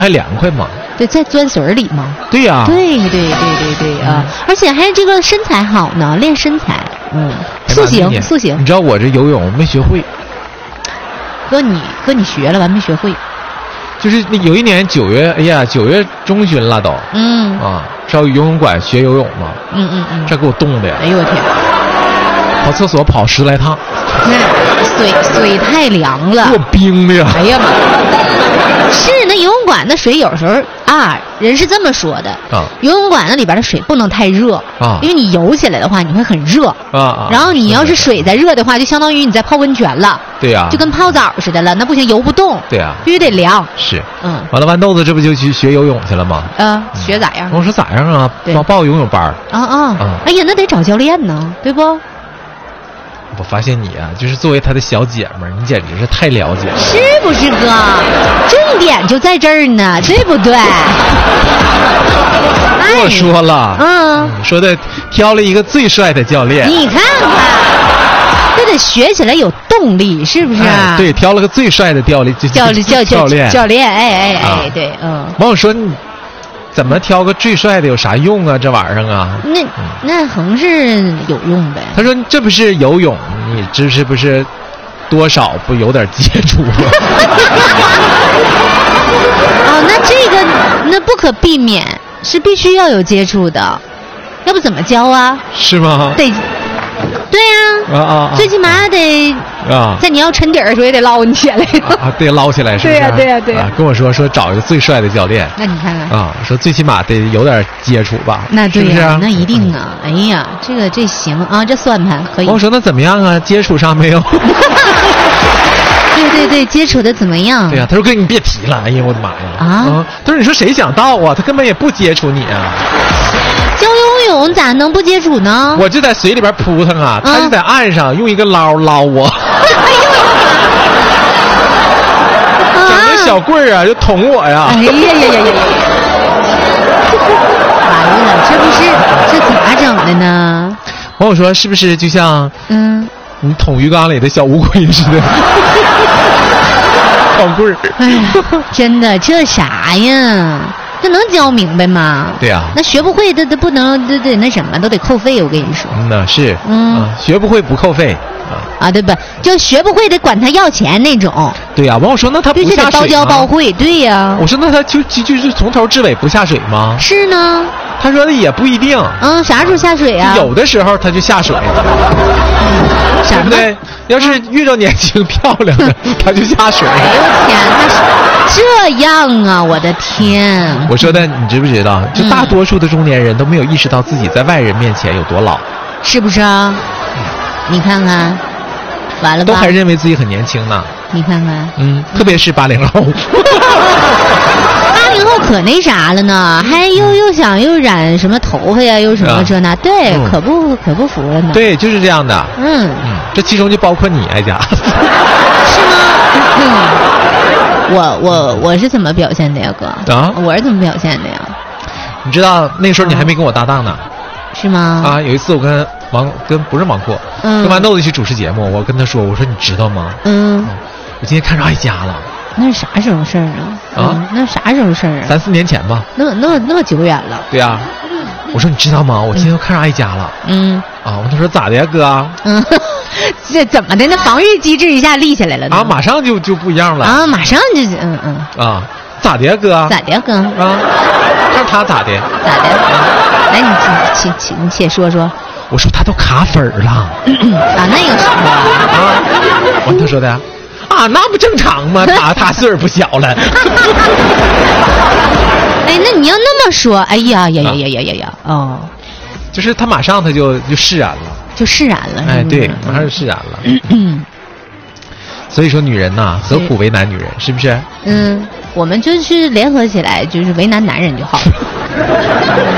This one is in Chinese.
还凉快嘛。 对，在钻水里嘛。 对呀、 对啊，而且还这个身材好呢，练身材，塑形塑形。 你知道我这游泳没学会， 哥你学了完没学会？ 就是有一年9月，哎呀，9月中旬了都，上游泳馆学游泳嘛，这给我冻的呀！ 哎呦我天， 跑厕所跑10来趟， 那水太凉了， 给我冰的呀！ 哎呀妈！是那游泳馆的水有时候人是这么说的游泳馆那里边的水不能太热因为你游起来的话你会很热然后你要是水再热的话，就相当于你在泡温泉了。 对呀， 就跟泡澡似的了，那不行，游不动。 对呀， 必须得凉。 是，完了，豌豆子这不就去学游泳去了吗？ 学咋样？ 我说咋样啊？报游泳班哎呀，那得找教练呢，对不？ 我发现你啊，就是作为他的小姐们儿，你简直是太了解了， 是不是哥？重点就在这儿呢，对不对？ 我说了，说的挑了一个最帅的教练， 你看看，这得学起来有动力，是不是？ 对，挑了个最帅的教练， 哎，对， 完我说你怎么挑个最帅的有啥用啊？这玩意儿啊？ 那横是有用呗。 他说这不是游泳，你这是不是多少不有点接触吗？ 那这个那不可避免，是必须要有接触的，要不怎么教啊？ 是吗？ 对呀，最起码得在你要沉底儿的时候也得捞你起来对，捞起来是不是？ 对呀， 跟我说找一个最帅的教练。 那你看看说最起码得有点接触吧？ 那对呀， 那一定啊！哎呀，这行啊，这算盘可以。 我说那怎么样啊？接触上没有？ 对，接触的怎么样？ 对呀，他说哥你别提了，哎呀我的妈呀！他说你说谁想到啊？他根本也不接触你啊。 教游泳咋能不接触呢？ 我就在水里边扑腾啊，他就在岸上用一个捞我，整个小棍儿啊就捅我呀！ 哎呀！完了，这咋整的呢？ 我说是不是就像你捅鱼缸里的小乌龟似的？光棍儿。 哎呀，真的这啥呀？这能教明白吗？ 对呀， 那学不会都不能得那什么，都得扣费。我跟你说， 那是，学不会不扣费对吧？就学不会得管他要钱那种。 对呀，完我说那他不下水吗？ 必须得包教包会，对呀。 我说那他就是从头至尾不下水吗？ 是呢。 他说的也不一定。 啥时候下水啊？ 有的时候他就下水，对不对？要是遇到年轻漂亮的，他就下水。 哎呦天，他是这样啊！我的天！ 我说的，你知不知道？就大多数的中年人都没有意识到自己在外人面前有多老， 是不是啊？你看看，完了吧？ 都还认为自己很年轻呢。 你看看， 特别是80后。 80后可那啥了呢，还又想又染什么头发呀，又什么这那，对，可不服了呢。 对，就是这样的。这其中就包括你，哀家。 是吗？我是怎么表现的呀，哥？我是怎么表现的呀？ 你知道那时候你还没跟我搭档呢。 是吗？ 有一次我不是芒果，跟豌豆子一起主持节目，我跟他说，我说你知道吗？我今天看着哀家了。 那是啥时候事儿啊？那啥时候事儿啊 ？3、4年前吧。 那久远了。 对呀。我说你知道吗？我今天看上哀家了。我他说咋的呀，哥？ 这怎么的？那防御机制一下立起来了呢？ 马上就不一样了。 马上就咋的呀，哥？ 咋的呀，哥？ 看他咋的？ 咋的？来，你且说说。 我说他都卡粉了。 那有什么？ 他说的呀。那不正常吗？他岁数不小了。 哎，那你要那么说，哎呀， 就是他马上他就释然了， 就释然了。 哎，对，马上就释然了。所以说，女人呐，何苦为难女人？是不是？ 我们就是联合起来，就是为难男人就好了。